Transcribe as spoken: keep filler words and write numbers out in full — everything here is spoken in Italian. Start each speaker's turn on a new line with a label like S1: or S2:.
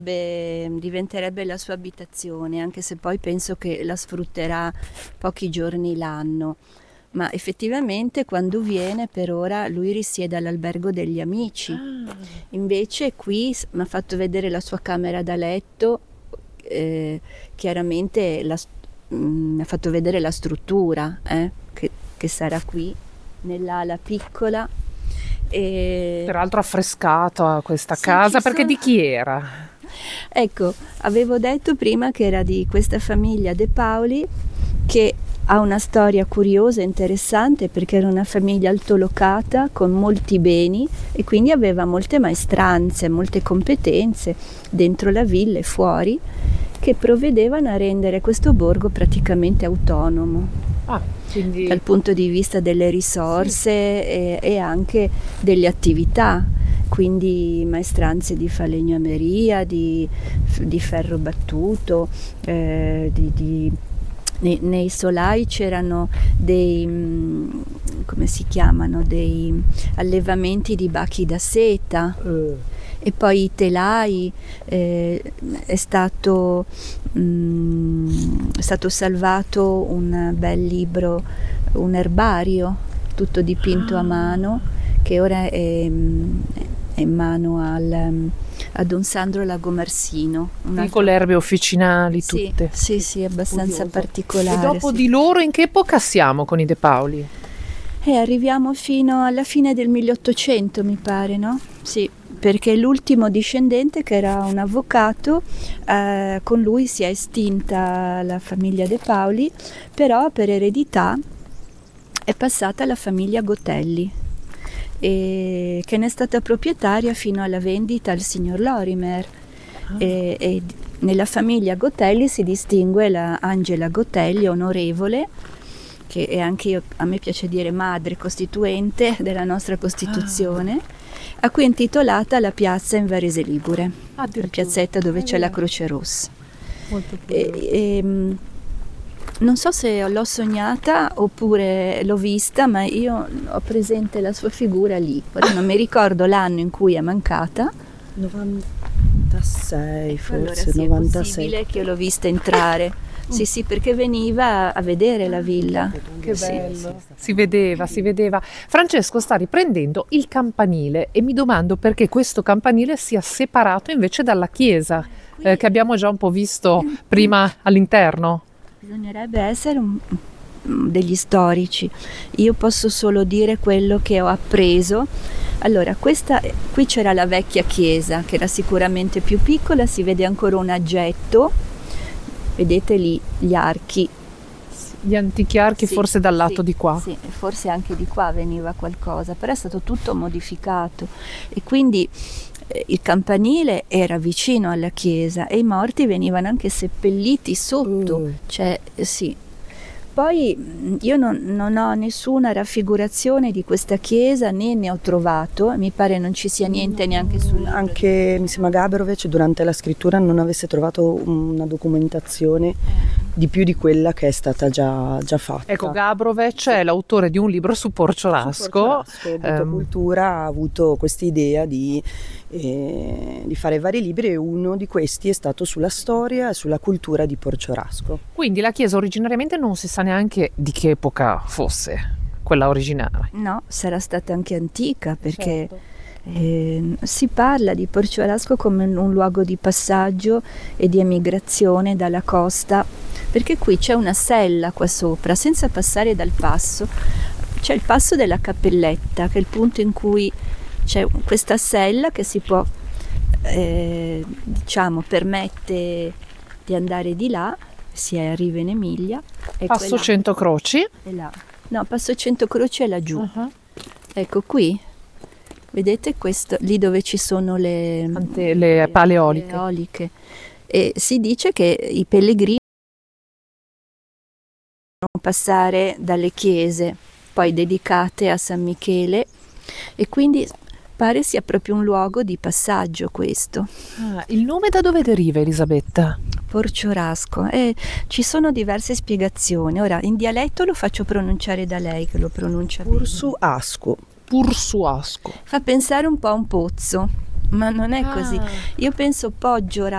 S1: Beh, diventerebbe la sua abitazione, anche se poi penso che la sfrutterà pochi giorni l'anno. Ma effettivamente quando viene per ora lui risiede all'albergo degli amici.
S2: Ah.
S1: Invece qui mi ha fatto vedere la sua camera da letto, eh, chiaramente la, mm, mi ha fatto vedere la struttura, eh, che, che sarà qui nell'ala piccola. E
S2: Peraltro affrescata questa
S1: sì,
S2: casa,
S1: ci
S2: perché
S1: sono-
S2: di chi era?
S1: Ecco, avevo detto prima che era di questa famiglia De Paoli, che ha una storia curiosa e interessante perché era una famiglia altolocata con molti beni e quindi aveva molte maestranze, molte competenze dentro la villa e fuori, che provvedevano a rendere questo borgo praticamente autonomo
S2: Ah, quindi
S1: dal punto di vista delle risorse e, e anche delle attività, quindi maestranze di falegnameria, di, di ferro battuto, eh, di, di, nei, nei solai c'erano dei, mh, come si chiamano, dei allevamenti di bachi da seta.
S2: eh,
S1: E poi i telai, eh, è stato, mm, è stato salvato un bel libro, un erbario tutto dipinto a mano, che ora è, mm, è in mano al, mm, a Don Sandro Lagomarsino. Un
S2: sì,
S1: altro-
S2: con le erbe officinali
S1: Sì,
S2: tutte.
S1: sì, sì, abbastanza
S2: Curioso.
S1: particolare.
S2: E dopo
S1: sì.
S2: di loro in che epoca siamo con i De Paoli?
S1: E arriviamo fino alla fine del milleottocento, mi pare, no? Sì, perché l'ultimo discendente, che era un avvocato, eh, con lui si è estinta la famiglia De Paoli, però per eredità è passata alla famiglia Gotelli, e che ne è stata proprietaria fino alla vendita al signor Lorimer. E, e nella famiglia Gotelli si distingue la Angela Gotelli, onorevole, che è anche io, a me piace dire madre costituente della nostra Costituzione, a cui è intitolata la piazza in Varese Ligure, la piazzetta dove c'è la Croce Rossa.
S2: Molto
S1: E, e, mh, non so se l'ho sognata oppure l'ho vista, ma io ho presente la sua figura lì. Ora non mi ricordo l'anno in cui è mancata.
S3: novantasei,
S1: Allora
S3: forse
S1: sì, è
S3: novantasei.
S1: possibile che io l'ho vista entrare. Sì, sì, perché veniva a vedere la villa.
S2: Che
S1: Sì.
S2: bello. Si vedeva, si vedeva. Francesco sta riprendendo il campanile e mi domando perché questo campanile sia separato invece dalla chiesa, eh, che abbiamo già un po' visto prima all'interno.
S1: Bisognerebbe essere un- degli storici. Io posso solo dire quello che ho appreso. Allora, questa, qui c'era la vecchia chiesa, che era sicuramente più piccola, si vede ancora un aggetto. Vedete lì gli archi.
S2: Gli antichi archi
S1: Sì,
S2: forse dal lato
S1: sì,
S2: di qua.
S1: Sì, forse anche di qua veniva qualcosa, però è stato tutto modificato e quindi eh, il campanile era vicino alla chiesa e i morti venivano anche seppelliti sotto,
S3: Mm.
S1: cioè eh, sì. Poi mh, io non, non ho nessuna raffigurazione di questa chiesa, né ne ho trovato, mi pare non ci sia niente neanche sul
S3: Anche mi sembra Gabrovec durante la scrittura non avesse trovato una documentazione di più di quella che è stata già, già fatta.
S2: Ecco, Gabrovec è l'autore di un libro su Porciolasco.
S3: Porciolasco, Cultura ha avuto questa idea di, eh, di fare vari libri e uno di questi è stato sulla storia e sulla cultura di Porciorasco.
S2: Quindi la chiesa originariamente non si sa neanche di che epoca fosse, quella originale.
S1: No, sarà stata anche antica perché
S2: Certo.
S1: eh, si parla di Porciolasco come un, un luogo di passaggio e di emigrazione dalla costa, perché qui c'è una sella qua sopra, senza passare dal passo. C'è il passo della Cappelletta, che è il punto in cui c'è questa sella che si può, eh, diciamo, permette di andare di là, si arriva in Emilia. E
S2: Passo
S1: quella-
S2: Cento Croci.
S1: è là. No, Passo Cento Croci è laggiù.
S2: Uh-huh.
S1: Ecco qui, vedete questo, lì dove ci sono le,
S2: Ante- le pale eoliche.
S1: le eoliche. E si dice che i pellegrini devono passare dalle chiese poi dedicate a San Michele e quindi pare sia proprio un luogo di passaggio questo.
S2: Ah, il nome da dove deriva, Elisabetta?
S1: Porciorasco. E ci sono diverse spiegazioni. Ora, in dialetto lo faccio pronunciare da lei, che lo pronuncia bene.
S3: Porsuasco.
S2: Pursuasco.
S1: Fa pensare un po' a un pozzo, ma non è
S2: Ah.
S1: così. Io penso Poggio